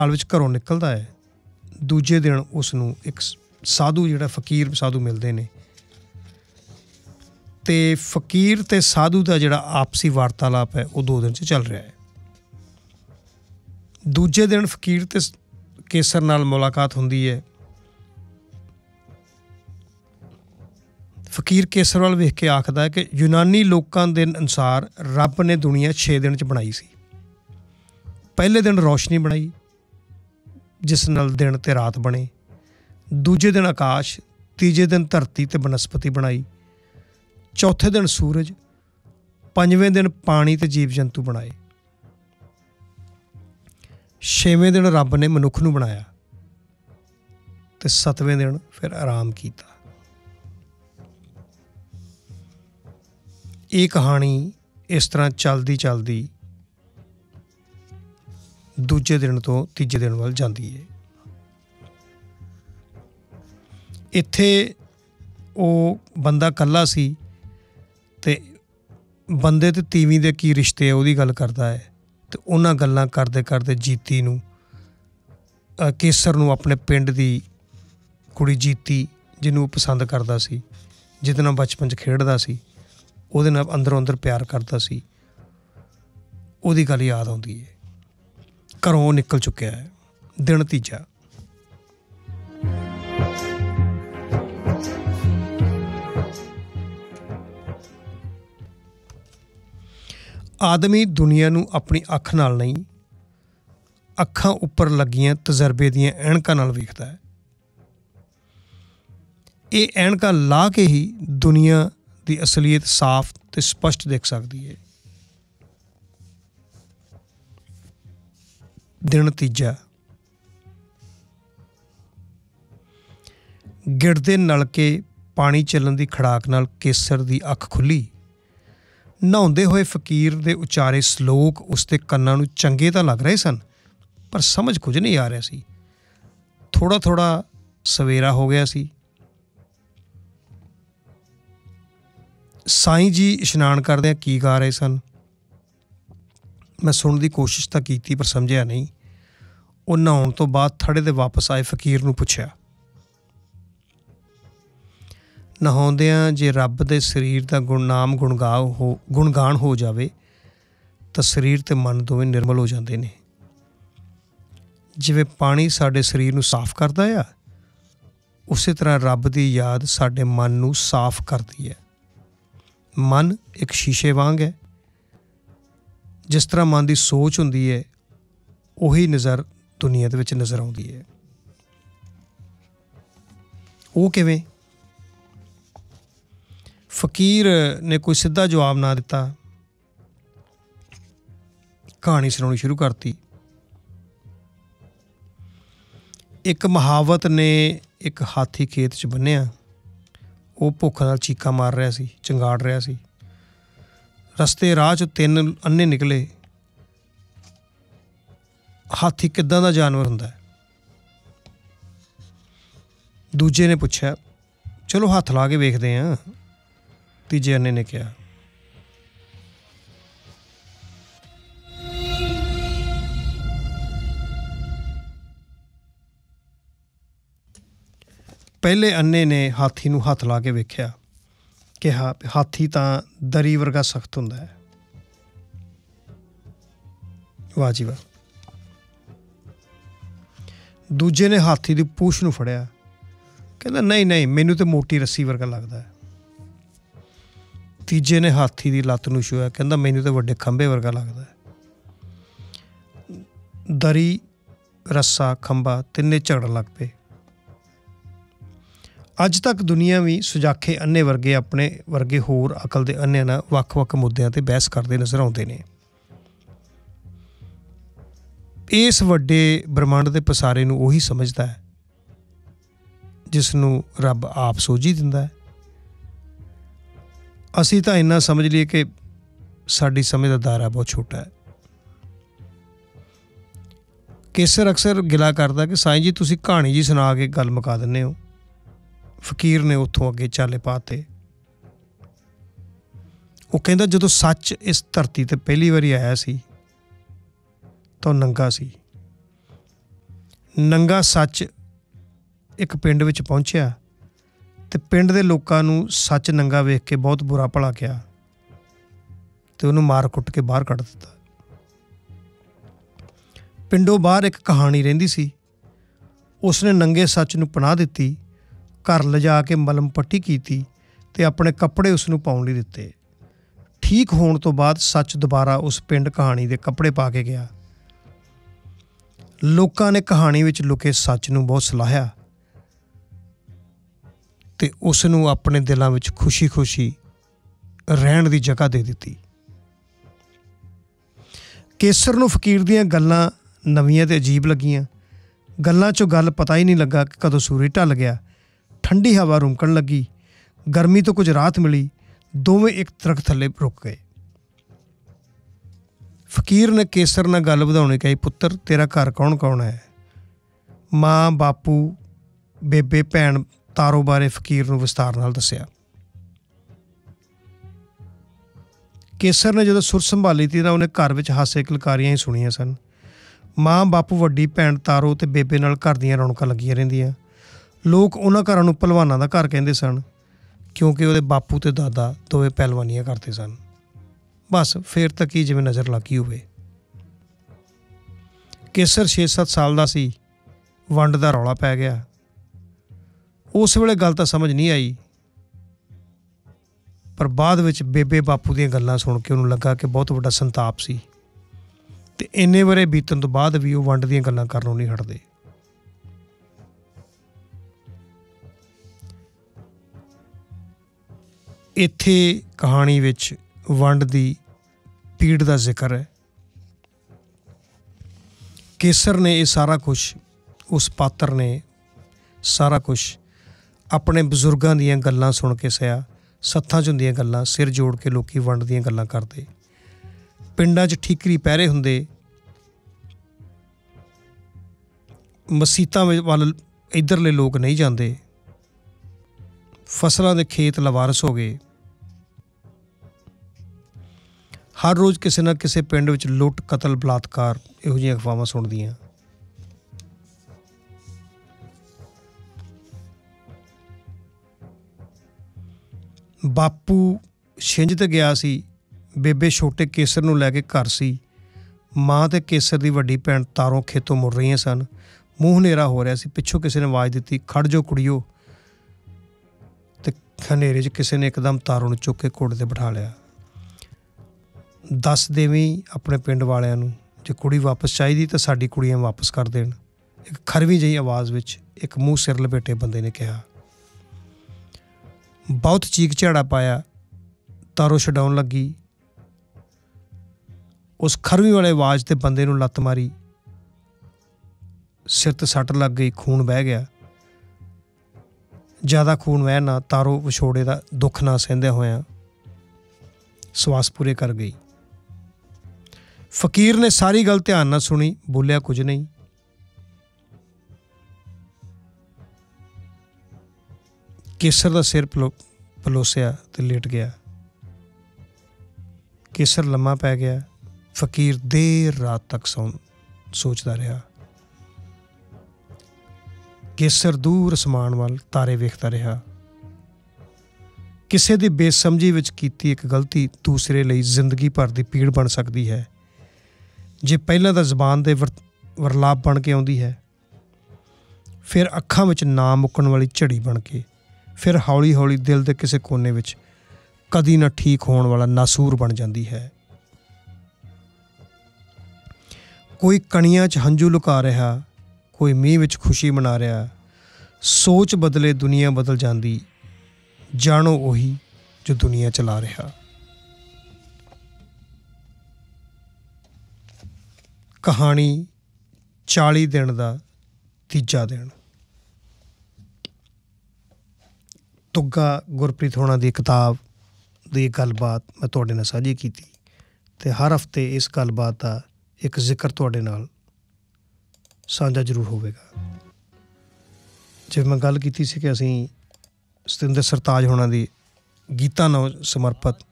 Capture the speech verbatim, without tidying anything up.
हाल विच घरों निकलदा है, दूजे दिन उसनूं एक साधु जिहड़ा फकीर साधु मिलदे ने ते फकीर ते साधु का जिहड़ा आपसी वार्तालाप है वो दो दिन च चल रहा है। दूजे दिन फकीर ते केसर नाल मुलाकात हुंदी है। फकीर केसर वाल वेख के आखदा है कि यूनानी लोकां दे अनुसार रब ने दुनिया छे दिन च बनाई सी। पहले दिन रोशनी बनाई जिस नाल दिन ते रात बने, दूजे दिन आकाश, तीजे दिन धरती ते बनस्पति बनाई, चौथे दिन सूरज, पंजवें दिन पानी ते जीव जंतु बनाए, छेवें दिन रब ने मनुख नूं बनाया ते सतवें दिन फिर आराम कीता। ये कहानी इस तरह चलदी चलदी दूजे दिन तो तीजे दिन वाल जाती है। इत्थे वो बंदा कल्ला सी ते बंदे ते तीवी दे की रिश्ते है उहदी गल करदा है ते उन्हां गल्लां करदे करदे जीती नूं केसर नूं अपने पिंड दी कुड़ी जीती जिन्हों पसंद करदा सी, जिहदे नाल बचपन च खेडदा सी, ਉਹਦੇ ਨਾਲ ਅੰਦਰੋਂ ਅੰਦਰ ਪਿਆਰ ਕਰਦਾ ਸੀ, ਉਹਦੀ ਗੱਲ ਯਾਦ ਆਉਂਦੀ ਹੈ। ਘਰੋਂ ਨਿਕਲ ਚੁੱਕਿਆ ਹੈ। ਦਿਨ ਤੀਜਾ। ਆਦਮੀ ਦੁਨੀਆ ਨੂੰ ਆਪਣੀ ਅੱਖ ਨਾਲ ਨਹੀਂ, ਅੱਖਾਂ ਉੱਪਰ ਲੱਗੀਆਂ ਤਜਰਬੇ ਦੀਆਂ ਐਨਕਾਂ ਨਾਲ ਵੇਖਦਾ ਹੈ। ਇਹ ਐਨਕਾਂ ਲਾ ਕੇ ਹੀ ਦੁਨੀਆ ਦੀ ਅਸਲੀਅਤ ਸਾਫ਼ ਤੇ ਸਪਸ਼ਟ ਦੇਖ ਸਕਦੀ ਹੈ। ਦਿਨ ਤੀਜਾ। ਗਿੜਦੇ ਨਲਕੇ ਪਾਣੀ ਚੱਲਣ ਦੀ ਖੜਾਕ ਨਾਲ ਕੇਸਰ ਦੀ ਅੱਖ ਖੁੱਲ੍ਹੀ। ਨਹਾਉਂਦੇ ਹੋਏ ਫਕੀਰ ਦੇ ਉਚਾਰੇ ਸਲੋਕ ਉਸਦੇ ਕੰਨਾਂ ਨੂੰ ਚੰਗੇ ਤਾਂ ਲੱਗ ਰਹੇ ਸਨ, ਪਰ ਸਮਝ ਕੁਝ ਨਹੀਂ ਆ ਰਿਹਾ ਸੀ। ਥੋੜ੍ਹਾ ਥੋੜ੍ਹਾ ਸਵੇਰਾ ਹੋ ਗਿਆ ਸੀ। ਸਾਈਂ ਜੀ ਇਸ਼ਨਾਨ ਕਰਦਿਆਂ ਕੀ ਗਾ ਰਹੇ ਸਨ ਮੈਂ ਸੁਣਨ ਦੀ ਕੋਸ਼ਿਸ਼ ਤਾਂ ਕੀਤੀ ਪਰ ਸਮਝਿਆ ਨਹੀਂ। ਉਹ ਨਹਾਉਣ ਤੋਂ ਬਾਅਦ ਥੜੇ 'ਤੇ ਵਾਪਸ ਆਏ ਫਕੀਰ ਨੂੰ ਪੁੱਛਿਆ, ਨਹਾਉਂਦਿਆਂ ਜੇ ਰੱਬ ਦੇ ਸਰੀਰ ਦਾ ਗੁਣਨਾਮ ਗੁਣਗਾ ਹੋ ਗੁਣਗਾਨ ਹੋ ਜਾਵੇ ਤਾਂ ਸਰੀਰ ਅਤੇ ਮਨ ਦੋਵੇਂ ਨਿਰਮਲ ਹੋ ਜਾਂਦੇ ਨੇ। ਜਿਵੇਂ ਪਾਣੀ ਸਾਡੇ ਸਰੀਰ ਨੂੰ ਸਾਫ਼ ਕਰਦਾ ਆ, ਉਸੇ ਤਰ੍ਹਾਂ ਰੱਬ ਦੀ ਯਾਦ ਸਾਡੇ ਮਨ ਨੂੰ ਸਾਫ਼ ਕਰਦੀ ਹੈ। ਮਨ ਇੱਕ ਸ਼ੀਸ਼ੇ ਵਾਂਗ ਹੈ। ਜਿਸ ਤਰ੍ਹਾਂ ਮਨ ਦੀ ਸੋਚ ਹੁੰਦੀ ਹੈ ਉਹੀ ਨਜ਼ਰ ਦੁਨੀਆ ਦੇ ਵਿੱਚ ਨਜ਼ਰ ਆਉਂਦੀ ਹੈ। ਉਹ ਕਿਵੇਂ? ਫਕੀਰ ਨੇ ਕੋਈ ਸਿੱਧਾ ਜਵਾਬ ਨਾ ਦਿੱਤਾ। ਕਹਾਣੀ ਸੁਣਾਉਣੀ ਸ਼ੁਰੂ ਕਰਤੀ। ਇੱਕ ਮੁਹਾਵਤ ਨੇ ਇੱਕ ਹਾਥੀ ਖੇਤ 'ਚ ਬੰਨਿਆ। ਉਹ ਭੁੱਖ ਨਾਲ ਚੀਕਾਂ ਮਾਰ ਰਿਹਾ ਸੀ, ਚੰਗਾੜ ਰਿਹਾ ਸੀ। ਰਸਤੇ ਰਾਹ 'ਚ ਤਿੰਨ ਅੰਨੇ ਨਿਕਲੇ। ਹਾਥੀ ਕਿੱਦਾਂ ਦਾ ਜਾਨਵਰ ਹੁੰਦਾ ਹੈ? ਦੂਜੇ ਨੇ ਪੁੱਛਿਆ, ਚਲੋ ਹੱਥ ਲਾ ਕੇ ਵੇਖਦੇ ਹਾਂ। ਤੀਜੇ ਅੰਨੇ ਨੇ ਕਿਹਾ, ਪਹਿਲੇ ਅੰਨੇ ਨੇ ਹਾਥੀ ਨੂੰ ਹੱਥ ਲਾ ਕੇ ਵੇਖਿਆ, ਕਿਹਾ ਹਾਥੀ ਤਾਂ ਦਰੀ ਵਰਗਾ ਸਖਤ ਹੁੰਦਾ ਹੈ। ਵਾਹ ਜੀ ਵਾਹ। ਦੂਜੇ ਨੇ ਹਾਥੀ ਦੀ ਪੂਛ ਨੂੰ ਫੜਿਆ, ਕਹਿੰਦਾ ਨਹੀਂ ਨਹੀਂ ਮੈਨੂੰ ਤਾਂ ਮੋਟੀ ਰੱਸੀ ਵਰਗਾ ਲੱਗਦਾ ਹੈ। ਤੀਜੇ ਨੇ ਹਾਥੀ ਦੀ ਲੱਤ ਨੂੰ ਛੂਹਿਆ, ਕਹਿੰਦਾ ਮੈਨੂੰ ਤਾਂ ਵੱਡੇ ਖੰਭੇ ਵਰਗਾ ਲੱਗਦਾ ਹੈ। ਦਰੀ, ਰੱਸਾ, ਖੰਭਾ ਤਿੰਨੇ ਝਗੜਨ ਲੱਗ ਪਏ। ਅੱਜ ਤੱਕ ਦੁਨੀਆ ਵੀ ਸੁਜਾਖੇ ਅੰਨੇ ਵਰਗੇ ਆਪਣੇ ਵਰਗੇ ਹੋਰ ਅਕਲ ਦੇ ਅੰਨਿਆਂ ਨਾਲ ਵੱਖ ਵੱਖ ਮੁੱਦਿਆਂ 'ਤੇ ਬਹਿਸ ਕਰਦੇ ਨਜ਼ਰ ਆਉਂਦੇ ਨੇ। ਇਸ ਵੱਡੇ ਬ੍ਰਹਮੰਡ ਦੇ ਪਸਾਰੇ ਨੂੰ ਉਹੀ ਸਮਝਦਾ ਹੈ ਜਿਸ ਨੂੰ ਰੱਬ ਆਪ ਸੋਝੀ ਦਿੰਦਾ ਹੈ। ਅਸੀਂ ਤਾਂ ਇੰਨਾ ਸਮਝ ਲਈਏ ਕਿ ਸਾਡੀ ਸਮਝ ਦਾ ਦਾਇਰਾ ਬਹੁਤ ਛੋਟਾ ਹੈ। ਕੇਸਰ ਅਕਸਰ ਗਿਲਾ ਕਰਦਾ ਕਿ ਸਾਈਂ ਜੀ ਤੁਸੀਂ ਕਹਾਣੀ ਜੀ ਸੁਣਾ ਕੇ ਗੱਲ ਮੁਕਾ ਦਿੰਦੇ ਹੋ। ਫਕੀਰ ਨੇ ਉੱਥੋਂ ਅੱਗੇ ਚਾਲੇ ਪਾਤੇ। ਉਹ ਕਹਿੰਦਾ ਜਦੋਂ ਸੱਚ ਇਸ ਧਰਤੀ 'ਤੇ ਪਹਿਲੀ ਵਾਰੀ ਆਇਆ ਸੀ ਤਾਂ ਉਹ ਨੰਗਾ ਸੀ। ਨੰਗਾ ਸੱਚ ਇੱਕ ਪਿੰਡ ਵਿੱਚ ਪਹੁੰਚਿਆ ਅਤੇ ਪਿੰਡ ਦੇ ਲੋਕਾਂ ਨੂੰ ਸੱਚ ਨੰਗਾ ਵੇਖ ਕੇ ਬਹੁਤ ਬੁਰਾ ਭਲਾ ਕਿਹਾ ਅਤੇ ਉਹਨੂੰ ਮਾਰ ਕੁੱਟ ਕੇ ਬਾਹਰ ਕੱਢ ਦਿੱਤਾ। ਪਿੰਡੋਂ ਬਾਹਰ ਇੱਕ ਕਹਾਣੀ ਰਹਿੰਦੀ ਸੀ। ਉਸਨੇ ਨੰਗੇ ਸੱਚ ਨੂੰ ਪਨਾਹ ਦਿੱਤੀ, ਘਰ ਲਿਜਾ ਕੇ ਮਲਮ ਪੱਟੀ ਕੀਤੀ ਅਤੇ ਆਪਣੇ ਕੱਪੜੇ ਉਸ ਨੂੰ ਪਾਉਣ ਲਈ ਦਿੱਤੇ। ਠੀਕ ਹੋਣ ਤੋਂ ਬਾਅਦ ਸੱਚ ਦੁਬਾਰਾ ਉਸ ਪਿੰਡ ਕਹਾਣੀ ਦੇ ਕੱਪੜੇ ਪਾ ਕੇ ਗਿਆ। ਲੋਕਾਂ ਨੇ ਕਹਾਣੀ ਵਿੱਚ ਲੁਕੇ ਸੱਚ ਨੂੰ ਬਹੁਤ ਸਲਾਹਿਆ ਅਤੇ ਉਸ ਨੂੰ ਆਪਣੇ ਦਿਲਾਂ ਵਿੱਚ ਖੁਸ਼ੀ ਖੁਸ਼ੀ ਰਹਿਣ ਦੀ ਜਗ੍ਹਾ ਦੇ ਦਿੱਤੀ। ਕੇਸਰ ਨੂੰ ਫਕੀਰ ਦੀਆਂ ਗੱਲਾਂ ਨਵੀਆਂ ਅਤੇ ਅਜੀਬ ਲੱਗੀਆਂ। ਗੱਲਾਂ 'ਚੋਂ ਗੱਲ ਪਤਾ ਹੀ ਨਹੀਂ ਲੱਗਾ ਕਿ ਕਦੋਂ ਸੂਰਜ ਢਲ ਗਿਆ। ਠੰਡੀ ਹਵਾ ਰੁਮਕਣ ਲੱਗੀ, ਗਰਮੀ ਤੋਂ ਕੁਝ ਰਾਹਤ ਮਿਲੀ। ਦੋਵੇਂ ਇੱਕ ਦਰੱਖਤ ਥੱਲੇ ਰੁਕ ਗਏ। ਫਕੀਰ ਨੇ ਕੇਸਰ ਨਾਲ ਗੱਲ ਵਧਾਉਣੀ ਕਹੀ, ਪੁੱਤਰ ਤੇਰਾ ਘਰ ਕੌਣ ਕੌਣ ਹੈ? ਮਾਂ, ਬਾਪੂ, ਬੇਬੇ, ਭੈਣ ਤਾਰੋ ਬਾਰੇ ਫਕੀਰ ਨੂੰ ਵਿਸਤਾਰ ਨਾਲ ਦੱਸਿਆ। ਕੇਸਰ ਨੇ ਜਦੋਂ ਸੁਰ ਸੰਭਾਲੀ ਤੀ ਤਾਂ ਉਹਨੇ ਘਰ ਵਿੱਚ ਹਾਸੇ ਕਿਲਕਾਰੀਆਂ ਹੀ ਸੁਣੀਆਂ ਸਨ। ਮਾਂ, ਬਾਪੂ, ਵੱਡੀ ਭੈਣ ਤਾਰੋ ਅਤੇ ਬੇਬੇ ਨਾਲ ਘਰ ਦੀਆਂ ਰੌਣਕਾਂ ਲੱਗੀਆਂ ਰਹਿੰਦੀਆਂ। ਲੋਕ ਉਹਨਾਂ ਘਰਾਂ ਨੂੰ ਭਲਵਾਨਾਂ ਦਾ ਘਰ ਕਹਿੰਦੇ ਸਨ ਕਿਉਂਕਿ ਉਹਦੇ ਬਾਪੂ ਅਤੇ ਦਾਦਾ ਦੋਵੇਂ ਪਹਿਲਵਾਨੀਆਂ ਕਰਦੇ ਸਨ। ਬਸ ਫਿਰ ਤਾਂ ਕੀ ਜਿਵੇਂ ਨਜ਼ਰ ਲੱਗੀ ਹੋਵੇ। ਕੇਸਰ ਛੇ ਸੱਤ ਸਾਲ ਦਾ ਸੀ। ਵੰਡ ਦਾ ਰੌਲਾ ਪੈ ਗਿਆ। ਉਸ ਵੇਲੇ ਗੱਲ ਤਾਂ ਸਮਝ ਨਹੀਂ ਆਈ, ਪਰ ਬਾਅਦ ਵਿੱਚ ਬੇਬੇ ਬਾਪੂ ਦੀਆਂ ਗੱਲਾਂ ਸੁਣ ਕੇ ਉਹਨੂੰ ਲੱਗਾ ਕਿ ਬਹੁਤ ਵੱਡਾ ਸੰਤਾਪ ਸੀ ਅਤੇ ਇੰਨੇ ਵਰ੍ਹੇ ਬੀਤਣ ਤੋਂ ਬਾਅਦ ਵੀ ਉਹ ਵੰਡ ਦੀਆਂ ਗੱਲਾਂ ਕਰਨੋਂ ਨਹੀਂ ਹਟਦੇ। ਇੱਥੇ ਕਹਾਣੀ ਵਿੱਚ ਵੰਡ ਦੀ ਪੀੜ ਦਾ ਜ਼ਿਕਰ ਹੈ। ਕੇਸਰ ਨੇ ਇਹ ਸਾਰਾ ਕੁਛ, ਉਸ ਪਾਤਰ ਨੇ ਸਾਰਾ ਕੁਛ ਆਪਣੇ ਬਜ਼ੁਰਗਾਂ ਦੀਆਂ ਗੱਲਾਂ ਸੁਣ ਕੇ ਸਹਿਆ। ਸੱਥਾਂ 'ਚ ਹੁੰਦੀਆਂ ਗੱਲਾਂ ਸਿਰ ਜੋੜ ਕੇ ਲੋਕੀ ਵੰਡ ਦੀਆਂ ਗੱਲਾਂ ਕਰਦੇ। ਪਿੰਡਾਂ 'ਚ ਠੀਕਰੀ ਪਹਿਰੇ ਹੁੰਦੇ। ਮਸੀਤਾਂ ਵੱਲ ਇੱਧਰਲੇ ਲੋਕ ਨਹੀਂ ਜਾਂਦੇ। ਫਸਲਾਂ ਦੇ ਖੇਤ ਲਵਾਰਸ ਹੋ ਗਏ। ਹਰ ਰੋਜ਼ ਕਿਸੇ ਨਾ ਕਿਸੇ ਪਿੰਡ ਵਿੱਚ ਲੁੱਟ, ਕਤਲ, ਬਲਾਤਕਾਰ ਇਹੋ ਜਿਹੀਆਂ ਅਫਵਾਹਾਂ ਸੁਣਦੀਆਂ। ਬਾਪੂ ਛਿੰਝ 'ਤੇ ਗਿਆ ਸੀ। ਬੇਬੇ ਛੋਟੇ ਕੇਸਰ ਨੂੰ ਲੈ ਕੇ ਘਰ ਸੀ। ਮਾਂ ਅਤੇ ਕੇਸਰ ਦੀ ਵੱਡੀ ਭੈਣ ਤਾਰੋਂ ਖੇਤੋਂ ਮੁੜ ਰਹੀਆਂ ਸਨ। ਮੂੰਹ ਹਨੇਰਾ ਹੋ ਰਿਹਾ ਸੀ। ਪਿੱਛੋਂ ਕਿਸੇ ਨੇ ਆਵਾਜ਼ ਦਿੱਤੀ, ਖੜ੍ਹ ਜਾਓ ਕੁੜੀਓ। ਅਤੇ ਹਨੇਰੇ 'ਚ ਕਿਸੇ ਨੇ ਇੱਕਦਮ ਤਾਰੋਂ ਨੂੰ ਚੁੱਕ ਕੇ ਘੋੜੇ 'ਤੇ ਬਿਠਾ ਲਿਆ। ਦੱਸ ਦੇਵੀਂ ਆਪਣੇ ਪਿੰਡ ਵਾਲਿਆਂ ਨੂੰ, ਜੇ ਕੁੜੀ ਵਾਪਸ ਚਾਹੀਦੀ ਤਾਂ ਸਾਡੀ ਕੁੜੀਆਂ ਵਾਪਸ ਕਰ ਦੇਣ। ਇੱਕ ਖਰਵੀ ਜਿਹੀ ਆਵਾਜ਼ ਵਿੱਚ ਇੱਕ ਮੂੰਹ ਸਿਰ ਲਪੇਟੇ ਬੰਦੇ ਨੇ ਕਿਹਾ। ਬਹੁਤ ਚੀਕ ਝਾੜਾ ਪਾਇਆ। ਤਾਰੋ ਛਡਾਉਣ ਲੱਗੀ। ਉਸ ਖਰਵੀ ਵਾਲੇ ਆਵਾਜ਼ 'ਤੇ ਬੰਦੇ ਨੂੰ ਲੱਤ ਮਾਰੀ। ਸਿਰ 'ਤੇ ਸੱਟ ਲੱਗ ਗਈ। ਖੂਨ ਵਹਿ ਗਿਆ। ਜ਼ਿਆਦਾ ਖੂਨ ਵਹਿਣ ਨਾਲ ਤਾਰੋ ਵਿਛੋੜੇ ਦਾ ਦੁੱਖ ਨਾ ਸਹਿੰਦਿਆਂ ਹੋਇਆਂ ਸਵਾਸ ਪੂਰੇ ਕਰ ਗਈ। ਫਕੀਰ ਨੇ ਸਾਰੀ ਗੱਲ ਧਿਆਨ ਨਾਲ ਸੁਣੀ, ਬੋਲਿਆ ਕੁਝ ਨਹੀਂ। ਕੇਸਰ ਦਾ ਸਿਰ ਪਲੋ ਪਲੋਸਿਆ ਤੇ ਲੇਟ ਗਿਆ। ਕੇਸਰ ਲੰਮਾ ਪੈ ਗਿਆ। ਫਕੀਰ ਦੇਰ ਰਾਤ ਤੱਕ ਸੌਂ ਸੋਚਦਾ ਰਿਹਾ। ਕੇਸਰ ਦੂਰ ਅਸਮਾਨ ਵੱਲ ਤਾਰੇ ਵੇਖਦਾ ਰਿਹਾ। ਕਿਸੇ ਦੀ ਬੇਸਮਝੀ ਵਿੱਚ ਕੀਤੀ ਇੱਕ ਗਲਤੀ ਦੂਸਰੇ ਲਈ ਜ਼ਿੰਦਗੀ ਭਰ ਦੀ ਪੀੜ ਬਣ ਸਕਦੀ ਹੈ। ਜੇ ਪਹਿਲਾਂ ਤਾਂ ਜ਼ੁਬਾਨ ਦੇ ਵਰ ਵਰਲਾਪ ਬਣ ਕੇ ਆਉਂਦੀ ਹੈ, ਫਿਰ ਅੱਖਾਂ ਵਿੱਚ ਨਾ ਮੁੱਕਣ ਵਾਲੀ ਝੜੀ ਬਣ ਕੇ, ਫਿਰ ਹੌਲੀ ਹੌਲੀ ਦਿਲ ਦੇ ਕਿਸੇ ਕੋਨੇ ਵਿੱਚ ਕਦੀ ਨਾ ਠੀਕ ਹੋਣ ਵਾਲਾ ਨਾਸੂਰ ਬਣ ਜਾਂਦੀ ਹੈ। ਕੋਈ ਕਣੀਆਂ 'ਚ ਹੰਝੂ ਲੁਕਾ ਰਿਹਾ, ਕੋਈ ਮੀਂਹ ਵਿੱਚ ਖੁਸ਼ੀ ਮਨਾ ਰਿਹਾ। ਸੋਚ ਬਦਲੇ ਦੁਨੀਆ ਬਦਲ ਜਾਂਦੀ, ਜਾਣੋ ਉਹੀ ਜੋ ਦੁਨੀਆ ਚਲਾ ਰਿਹਾ। ਕਹਾਣੀ ਚਾਲੀ ਦਿਨ ਦਾ ਤੀਜਾ ਦਿਨ। ਤੁੱਗਾ ਗੁਰਪ੍ਰੀਤ ਹੋਣਾ ਦੀ ਕਿਤਾਬ ਦੀ ਗੱਲਬਾਤ ਮੈਂ ਤੁਹਾਡੇ ਨਾਲ ਸਾਂਝੀ ਕੀਤੀ ਅਤੇ ਹਰ ਹਫ਼ਤੇ ਇਸ ਗੱਲਬਾਤ ਦਾ ਇੱਕ ਜ਼ਿਕਰ ਤੁਹਾਡੇ ਨਾਲ ਸਾਂਝਾ ਜ਼ਰੂਰ ਹੋਵੇਗਾ। ਜਿਵੇਂ ਮੈਂ ਗੱਲ ਕੀਤੀ ਸੀ ਕਿ ਅਸੀਂ ਸਤਿੰਦਰ ਸਰਤਾਜ ਹੋਣਾ ਦੀ ਗੀਤਾਂ ਨਾਲ ਸਮਰਪਿਤ